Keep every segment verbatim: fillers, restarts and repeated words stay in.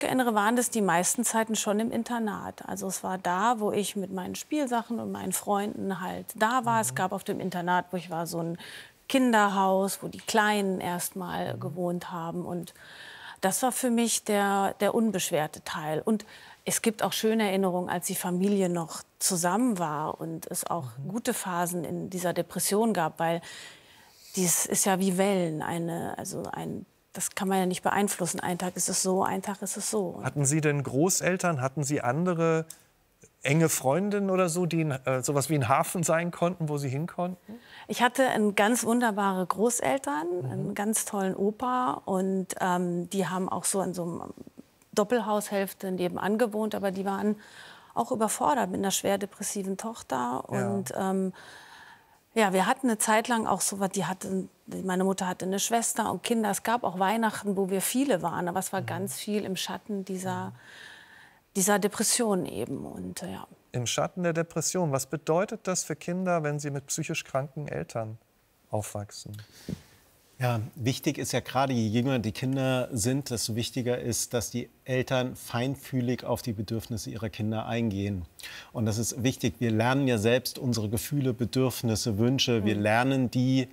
erinnere, waren das die meisten Zeiten schon im Internat. Also es war da, wo ich mit meinen Spielsachen und meinen Freunden halt da war. Mhm. Es gab auf dem Internat, wo ich war, so ein Kinderhaus, wo die Kleinen erst mal mhm. gewohnt haben. Und das war für mich der, der unbeschwerte Teil. Und es gibt auch schöne Erinnerungen, als die Familie noch zusammen war und es auch mhm. gute Phasen in dieser Depression gab, weil dies ist ja wie Wellen, eine, also ein das kann man ja nicht beeinflussen. Ein Tag ist es so, ein Tag ist es so. Hatten Sie denn Großeltern, hatten Sie andere enge Freundinnen oder so, die äh, sowas wie ein Hafen sein konnten, wo Sie hin konnten? Ich hatte ein ganz wunderbare Großeltern, mhm. einen ganz tollen Opa. Und ähm, die haben auch so in so einem Doppelhaushälfte nebenan gewohnt. Aber die waren auch überfordert mit einer schwer depressiven Tochter. Ja. Und ähm, ja, wir hatten eine Zeit lang auch so was, die hatte, meine Mutter hatte eine Schwester und Kinder. Es gab auch Weihnachten, wo wir viele waren, aber es war mhm. ganz viel im Schatten dieser, dieser Depression eben. Und, ja. Im Schatten der Depression, was bedeutet das für Kinder, wenn sie mit psychisch kranken Eltern aufwachsen? Ja, wichtig ist ja gerade, je jünger die Kinder sind, desto wichtiger ist, dass die Eltern feinfühlig auf die Bedürfnisse ihrer Kinder eingehen. Und das ist wichtig. Wir lernen ja selbst unsere Gefühle, Bedürfnisse, Wünsche. Wir lernen die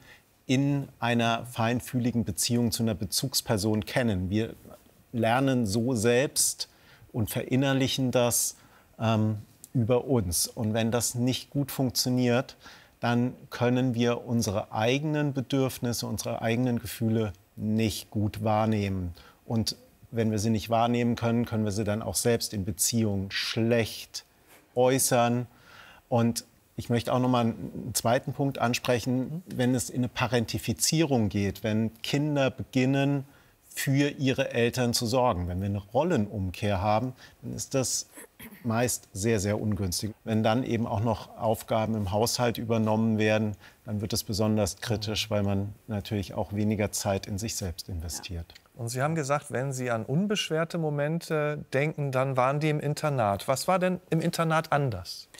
in einer feinfühligen Beziehung zu einer Bezugsperson kennen. Wir lernen so selbst und verinnerlichen das ähm, über uns. Und wenn das nicht gut funktioniert, dann können wir unsere eigenen Bedürfnisse, unsere eigenen Gefühle nicht gut wahrnehmen. Und wenn wir sie nicht wahrnehmen können, können wir sie dann auch selbst in Beziehungen schlecht äußern. Und ich möchte auch noch mal einen zweiten Punkt ansprechen, wenn es in eine Parentifizierung geht, wenn Kinder beginnen, für ihre Eltern zu sorgen. Wenn wir eine Rollenumkehr haben, dann ist das meist sehr, sehr ungünstig. Wenn dann eben auch noch Aufgaben im Haushalt übernommen werden, dann wird es besonders kritisch, weil man natürlich auch weniger Zeit in sich selbst investiert. Und Sie haben gesagt, wenn Sie an unbeschwerte Momente denken, dann waren die im Internat. Was war denn im Internat anders?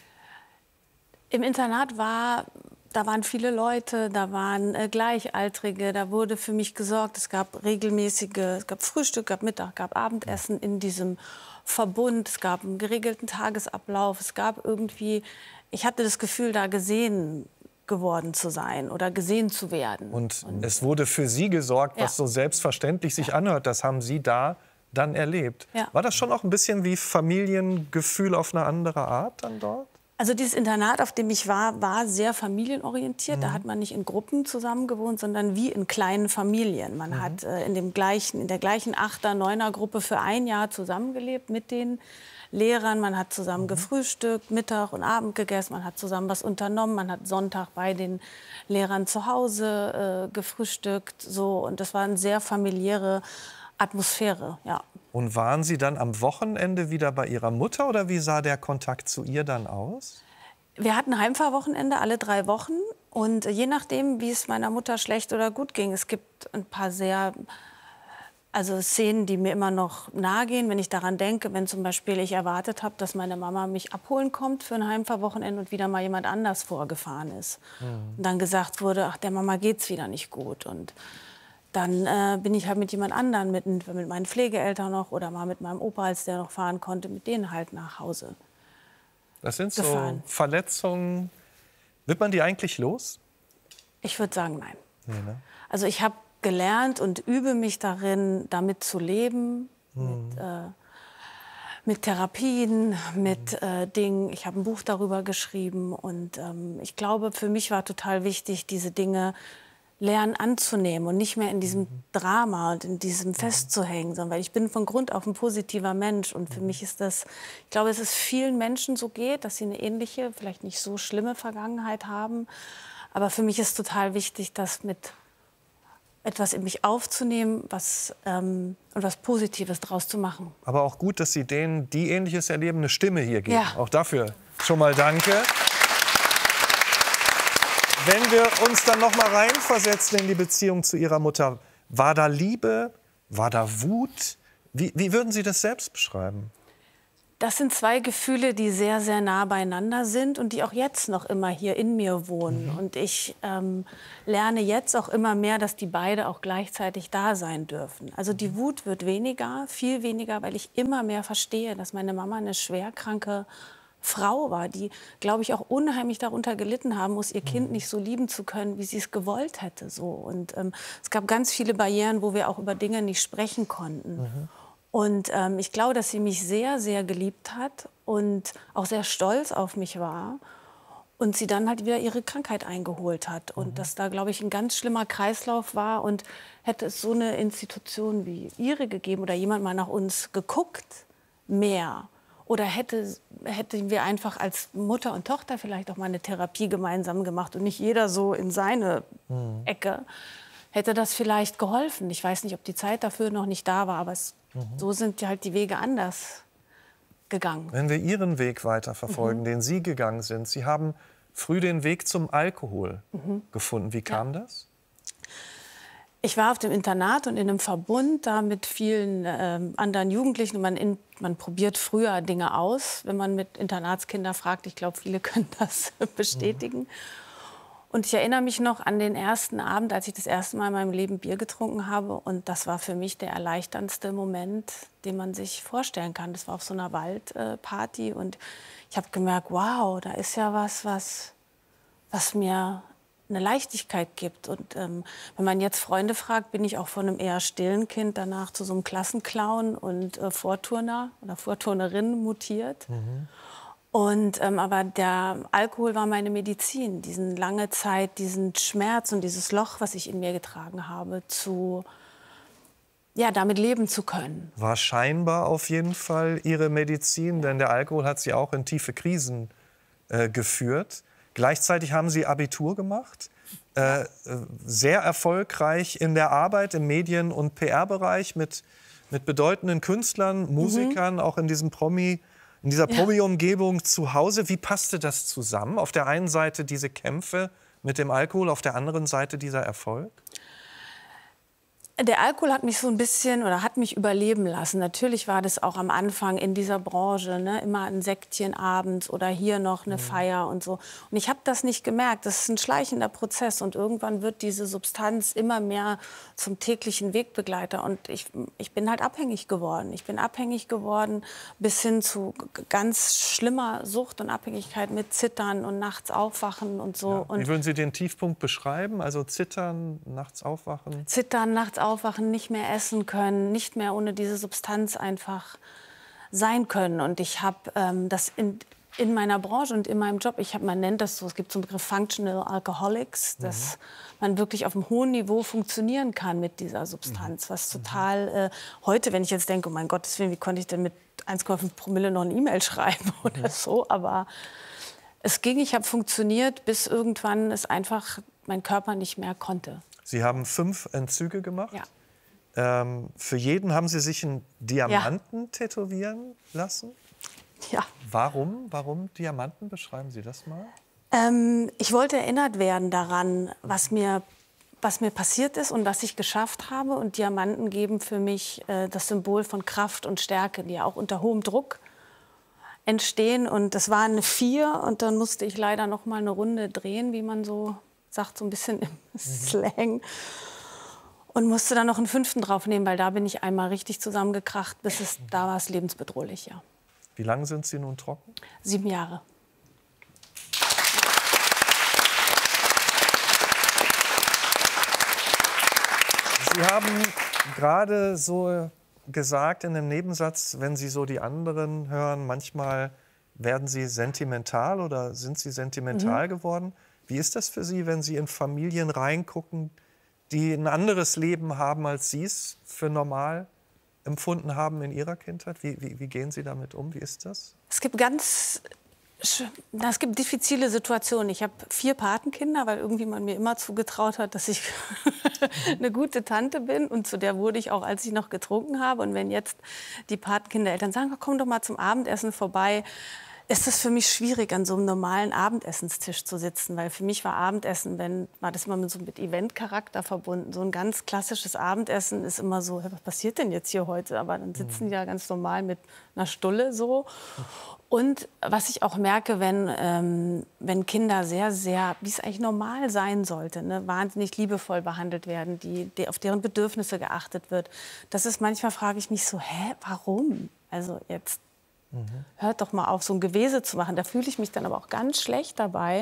Im Internat war, da waren viele Leute, da waren äh, Gleichaltrige, da wurde für mich gesorgt. Es gab regelmäßige, es gab Frühstück, gab Mittag, gab Abendessen in diesem Verbund. Es gab einen geregelten Tagesablauf. Es gab irgendwie, ich hatte das Gefühl, da gesehen geworden zu sein oder gesehen zu werden. Und, Und es wurde für Sie gesorgt, was ja. so selbstverständlich sich anhört. Das haben Sie da dann erlebt. Ja. War das schon auch ein bisschen wie Familiengefühl auf eine andere Art dann dort? Also dieses Internat, auf dem ich war, war sehr familienorientiert. Mhm. Da hat man nicht in Gruppen zusammen gewohnt, sondern wie in kleinen Familien. Man mhm. hat äh, in, dem gleichen, in der gleichen Achter-, Neuner-Gruppe für ein Jahr zusammengelebt mit den Lehrern. Man hat zusammen mhm. gefrühstückt, Mittag und Abend gegessen. Man hat zusammen was unternommen. Man hat Sonntag bei den Lehrern zu Hause äh, gefrühstückt. So. Und das war eine sehr familiäre Atmosphäre, ja. Und waren Sie dann am Wochenende wieder bei Ihrer Mutter oder wie sah der Kontakt zu ihr dann aus? Wir hatten Heimfahrwochenende alle drei Wochen und je nachdem, wie es meiner Mutter schlecht oder gut ging, es gibt ein paar sehr, also Szenen, die mir immer noch nahe gehen, wenn ich daran denke, wenn zum Beispiel ich erwartet habe, dass meine Mama mich abholen kommt für ein Heimfahrwochenende und wieder mal jemand anders vorgefahren ist. Mhm. Und dann gesagt wurde, ach, der Mama geht's wieder nicht gut und dann äh, bin ich halt mit jemand anderem, mit, mit meinen Pflegeeltern noch oder mal mit meinem Opa, als der noch fahren konnte, mit denen halt nach Hause Das sind gefahren. So Verletzungen. Wird man die eigentlich los? Ich würde sagen, nein. Nee, ne? Also ich habe gelernt und übe mich darin, damit zu leben, mhm. mit, äh, mit Therapien, mit äh, Dingen. Ich habe ein Buch darüber geschrieben und ähm, ich glaube, für mich war total wichtig, diese Dinge lernen anzunehmen und nicht mehr in diesem mhm. Drama und in diesem festzuhängen, sondern weil ich bin von Grund auf ein positiver Mensch und für mhm. mich ist das, ich glaube, dass es vielen Menschen so geht, dass sie eine ähnliche, vielleicht nicht so schlimme Vergangenheit haben, aber für mich ist total wichtig, das mit etwas in mich aufzunehmen, was ähm, und was Positives draus zu machen. Aber auch gut, dass Sie denen, die Ähnliches erleben, eine Stimme hier geben. Ja. Auch dafür schon mal danke. Wenn wir uns dann noch mal reinversetzen in die Beziehung zu Ihrer Mutter, war da Liebe, war da Wut? Wie, wie würden Sie das selbst beschreiben? Das sind zwei Gefühle, die sehr, sehr nah beieinander sind und die auch jetzt noch immer hier in mir wohnen. Mhm. Und ich ähm, lerne jetzt auch immer mehr, dass die beide auch gleichzeitig da sein dürfen. Also die Wut wird weniger, viel weniger, weil ich immer mehr verstehe, dass meine Mama eine schwerkranke Frau war, die, glaube ich, auch unheimlich darunter gelitten haben muss, ihr Kind nicht so lieben zu können, wie sie es gewollt hätte. So. Und ähm, es gab ganz viele Barrieren, wo wir auch über Dinge nicht sprechen konnten. Mhm. Und ähm, ich glaube, dass sie mich sehr, sehr geliebt hat und auch sehr stolz auf mich war. Und sie dann halt wieder ihre Krankheit eingeholt hat. Und mhm. dass da, glaube ich, ein ganz schlimmer Kreislauf war. Und hätte es so eine Institution wie ihre gegeben oder jemand mal nach uns geguckt, mehr. Oder hätte, hätten wir einfach als Mutter und Tochter vielleicht auch mal eine Therapie gemeinsam gemacht und nicht jeder so in seine mhm. Ecke, hätte das vielleicht geholfen. Ich weiß nicht, ob die Zeit dafür noch nicht da war, aber es, mhm. so sind halt die Wege anders gegangen. Wenn wir Ihren Weg weiterverfolgen, mhm. den Sie gegangen sind, Sie haben früh den Weg zum Alkohol mhm. gefunden. Wie kam ja. das? Ich war auf dem Internat und in einem Verbund da mit vielen äh, anderen Jugendlichen. Man, in, man probiert früher Dinge aus, wenn man mit Internatskindern fragt. Ich glaube, viele können das bestätigen. Mhm. Und ich erinnere mich noch an den ersten Abend, als ich das erste Mal in meinem Leben Bier getrunken habe. Und das war für mich der erleichterndste Moment, den man sich vorstellen kann. Das war auf so einer Waldparty. Und ich habe gemerkt, wow, da ist ja was, was, was mir eine Leichtigkeit gibt. Und ähm, wenn man jetzt Freunde fragt, bin ich auch von einem eher stillen Kind danach zu so einem Klassenclown und äh, Vorturner oder Vorturnerin mutiert. Mhm. Und, ähm, aber der Alkohol war meine Medizin, diesen lange Zeit, diesen Schmerz und dieses Loch, was ich in mir getragen habe, zu, ja, damit leben zu können. War scheinbar auf jeden Fall Ihre Medizin, denn der Alkohol hat Sie auch in tiefe Krisen äh, geführt. Gleichzeitig haben Sie Abitur gemacht, äh, sehr erfolgreich in der Arbeit im Medien- und P R-Bereich mit, mit bedeutenden Künstlern, Musikern, mhm. auch in diesem Promi In dieser Promi-Umgebung zu Hause, wie passte das zusammen? Auf der einen Seite diese Kämpfe mit dem Alkohol, auf der anderen Seite dieser Erfolg? Der Alkohol hat mich so ein bisschen oder hat mich überleben lassen. Natürlich war das auch am Anfang in dieser Branche, ne, immer ein Säckchen abends oder hier noch eine mhm. Feier und so. Und ich habe das nicht gemerkt. Das ist ein schleichender Prozess und irgendwann wird diese Substanz immer mehr zum täglichen Wegbegleiter. Und ich, ich bin halt abhängig geworden. Ich bin abhängig geworden bis hin zu ganz schlimmer Sucht und Abhängigkeit mit Zittern und nachts aufwachen und so. Ja. Und wie würden Sie den Tiefpunkt beschreiben? Also Zittern, nachts aufwachen? Zittern, nachts aufwachen. Aufwachen, nicht mehr essen können, nicht mehr ohne diese Substanz einfach sein können. Und ich habe ähm, das in, in meiner Branche und in meinem Job, ich hab, man nennt das so, es gibt so einen Begriff Functional Alcoholics, mhm. dass man wirklich auf einem hohen Niveau funktionieren kann mit dieser Substanz. Was total, äh, heute, wenn ich jetzt denke, oh mein Gott, wie konnte ich denn mit eins Komma fünf Promille noch eine E-Mail schreiben oder mhm. so, aber es ging, ich habe funktioniert, bis irgendwann es einfach mein Körper nicht mehr konnte. Sie haben fünf Entzüge gemacht. Ja. Ähm, für jeden haben Sie sich einen Diamanten ja. tätowieren lassen. Ja. Warum? Warum Diamanten? Beschreiben Sie das mal. Ähm, ich wollte erinnert werden daran, was mir, was mir passiert ist und was ich geschafft habe. Und Diamanten geben für mich äh, das Symbol von Kraft und Stärke, die ja auch unter hohem Druck entstehen. Und das war eine Vier. Und dann musste ich leider noch mal eine Runde drehen, wie man so sagt, so ein bisschen im mhm. Slang. Und musste dann noch einen fünften draufnehmen, weil da bin ich einmal richtig zusammengekracht, bis es, da war es lebensbedrohlich, ja. Wie lange sind Sie nun trocken? Sieben Jahre. Sie haben gerade so gesagt in einem Nebensatz, wenn Sie so die anderen hören, manchmal werden Sie sentimental oder sind Sie sentimental mhm. geworden. Wie ist das für Sie, wenn Sie in Familien reingucken, die ein anderes Leben haben, als Sie es für normal empfunden haben in Ihrer Kindheit? Wie, wie, wie gehen Sie damit um? Wie ist das? Es gibt ganz, es gibt diffizile Situationen. Ich habe vier Patenkinder, weil irgendwie man mir immer zugetraut hat, dass ich eine gute Tante bin. Und zu der wurde ich auch, als ich noch getrunken habe. Und wenn jetzt die Patenkindereltern sagen, komm doch mal zum Abendessen vorbei, ist es für mich schwierig, an so einem normalen Abendessenstisch zu sitzen. Weil für mich war Abendessen, wenn, war das immer mit so mit Eventcharakter verbunden. So ein ganz klassisches Abendessen ist immer so, was passiert denn jetzt hier heute? Aber dann sitzen die ja ganz normal mit einer Stulle so. Und was ich auch merke, wenn, ähm, wenn Kinder sehr, sehr, wie es eigentlich normal sein sollte, ne, wahnsinnig liebevoll behandelt werden, die, die, auf deren Bedürfnisse geachtet wird, das ist manchmal, frage ich mich so, hä, warum? Also jetzt mhm. hört doch mal auf, so ein Gewese zu machen. Da fühle ich mich dann aber auch ganz schlecht dabei.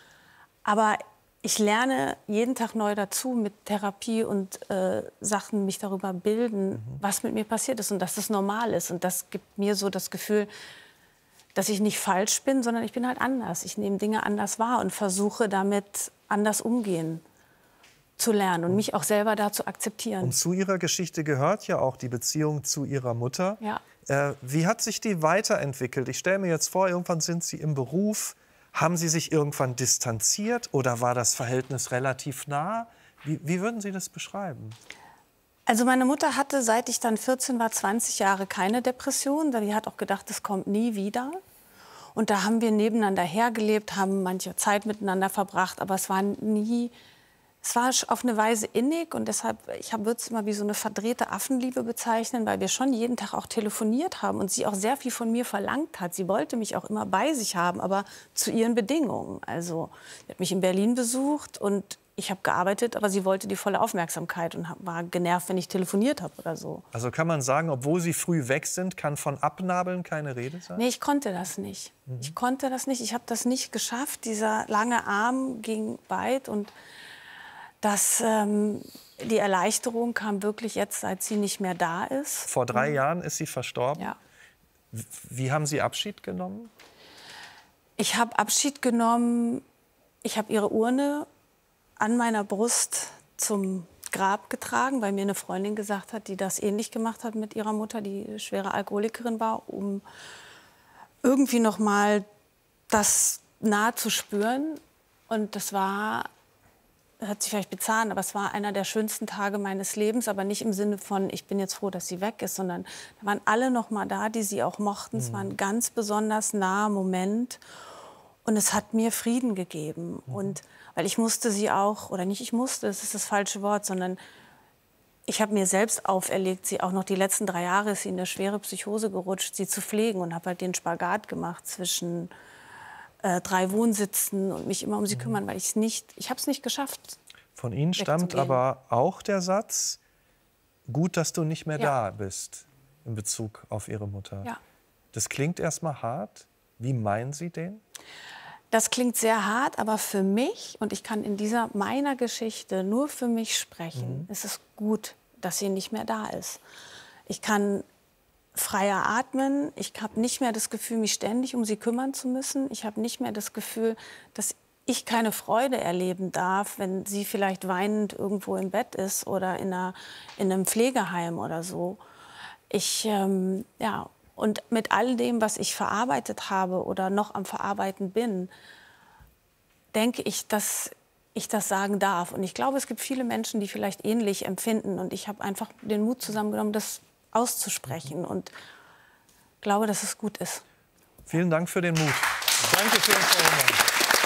Aber ich lerne jeden Tag neu dazu mit Therapie und äh, Sachen, mich darüber bilden, mhm. was mit mir passiert ist und dass das normal ist. Und das gibt mir so das Gefühl, dass ich nicht falsch bin, sondern ich bin halt anders. Ich nehme Dinge anders wahr und versuche damit anders umgehen zu lernen und mich auch selber da zu akzeptieren. Und zu Ihrer Geschichte gehört ja auch die Beziehung zu Ihrer Mutter. Ja. Äh, wie hat sich die weiterentwickelt? Ich stelle mir jetzt vor, irgendwann sind Sie im Beruf. Haben Sie sich irgendwann distanziert oder war das Verhältnis relativ nah? Wie, wie würden Sie das beschreiben? Also meine Mutter hatte, seit ich dann vierzehn war, zwanzig Jahre keine Depression. Die hat auch gedacht, das kommt nie wieder. Und da haben wir nebeneinander hergelebt, haben manche Zeit miteinander verbracht. Aber es war nie, es war auf eine Weise innig. Und deshalb, ich würde es immer wie so eine verdrehte Affenliebe bezeichnen, weil wir schon jeden Tag auch telefoniert haben und sie auch sehr viel von mir verlangt hat. Sie wollte mich auch immer bei sich haben, aber zu ihren Bedingungen. Also sie hat mich in Berlin besucht und ich habe gearbeitet, aber sie wollte die volle Aufmerksamkeit und war genervt, wenn ich telefoniert habe oder so. Also kann man sagen, obwohl Sie früh weg sind, kann von Abnabeln keine Rede sein? Nee, ich konnte das nicht. Mhm. Ich konnte das nicht. Ich habe das nicht geschafft. Dieser lange Arm ging weit und das, ähm, die Erleichterung kam wirklich jetzt, seit sie nicht mehr da ist. Vor drei mhm. Jahren ist sie verstorben. Ja. Wie haben Sie Abschied genommen? Ich habe Abschied genommen. Ich habe ihre Urne an meiner Brust zum Grab getragen, weil mir eine Freundin gesagt hat, die das ähnlich gemacht hat mit ihrer Mutter, die schwere Alkoholikerin war, um irgendwie noch mal das nahe zu spüren. Und das war, das hat sich vielleicht bezahnt, aber es war einer der schönsten Tage meines Lebens, aber nicht im Sinne von, ich bin jetzt froh, dass sie weg ist, sondern da waren alle noch mal da, die sie auch mochten. Mhm. Es war ein ganz besonders naher Moment. Und es hat mir Frieden gegeben. Mhm. Und weil ich musste sie auch, oder nicht ich musste, das ist das falsche Wort, sondern ich habe mir selbst auferlegt, sie auch noch die letzten drei Jahre ist sie in eine schwere Psychose gerutscht, sie zu pflegen und habe halt den Spagat gemacht zwischen äh, drei Wohnsitzen und mich immer um sie kümmern, weil ich nicht, ich habe es nicht geschafft. Von Ihnen stammt aber auch der Satz, gut, dass du nicht mehr ja. da bist, in Bezug auf Ihre Mutter. Ja. Das klingt erstmal hart. Wie meinen Sie den? Das klingt sehr hart, aber für mich, und ich kann in dieser meiner Geschichte nur für mich sprechen, mhm. ist es gut, dass sie nicht mehr da ist. Ich kann freier atmen, ich habe nicht mehr das Gefühl, mich ständig um sie kümmern zu müssen. Ich habe nicht mehr das Gefühl, dass ich keine Freude erleben darf, wenn sie vielleicht weinend irgendwo im Bett ist oder in, einer, in einem Pflegeheim oder so. Ich, ähm, ja... Und mit all dem, was ich verarbeitet habe oder noch am Verarbeiten bin, denke ich, dass ich das sagen darf. Und ich glaube, es gibt viele Menschen, die vielleicht ähnlich empfinden. Und ich habe einfach den Mut zusammengenommen, das auszusprechen. Und glaube, dass es gut ist. Vielen Dank für den Mut. Danke für den Vortrag.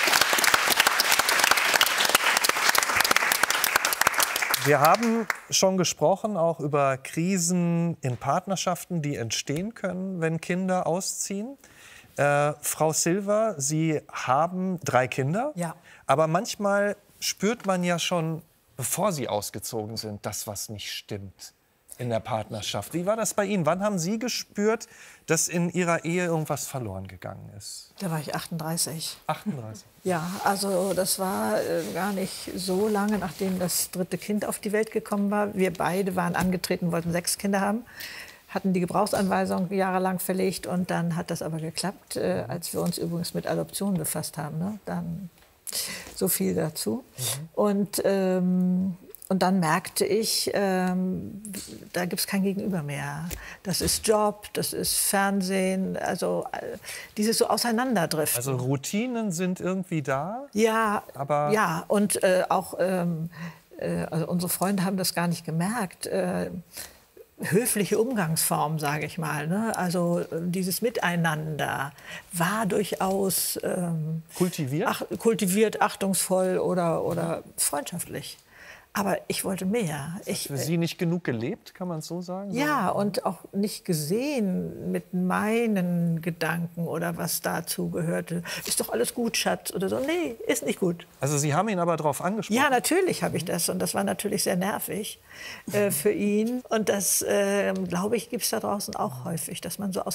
Wir haben schon gesprochen, auch über Krisen in Partnerschaften, die entstehen können, wenn Kinder ausziehen. Äh, Frau Silver, Sie haben drei Kinder. Ja. Aber manchmal spürt man ja schon, bevor Sie ausgezogen sind, dass was nicht stimmt in der Partnerschaft. Wie war das bei Ihnen? Wann haben Sie gespürt, dass in Ihrer Ehe irgendwas verloren gegangen ist? Da war ich achtunddreißig. achtunddreißig? Ja, also das war äh, gar nicht so lange, nachdem das dritte Kind auf die Welt gekommen war. Wir beide waren angetreten, wollten sechs Kinder haben, hatten die Gebrauchsanweisung jahrelang verlegt und dann hat das aber geklappt, äh, als wir uns übrigens mit Adoption befasst haben. Ne? Dann so viel dazu. Mhm. Und ähm, Und dann merkte ich, ähm, da gibt es kein Gegenüber mehr. Das ist Job, das ist Fernsehen, also äh, dieses so Auseinanderdriften. Also Routinen sind irgendwie da? Ja, aber ja und äh, auch ähm, äh, also unsere Freunde haben das gar nicht gemerkt. Äh, höfliche Umgangsform, sage ich mal. Ne? Also dieses Miteinander war durchaus ähm, kultiviert? Ach, kultiviert, achtungsvoll oder, oder freundschaftlich. Aber ich wollte mehr. Ich, für Sie nicht genug gelebt, kann man es so sagen? Ja, und auch nicht gesehen mit meinen Gedanken oder was dazu gehörte. Ist doch alles gut, Schatz, oder so. Nee, ist nicht gut. Also Sie haben ihn aber darauf angesprochen? Ja, natürlich habe ich das. Und das war natürlich sehr nervig äh, für ihn. Und das, äh, glaube ich, gibt es da draußen auch häufig, dass man so aus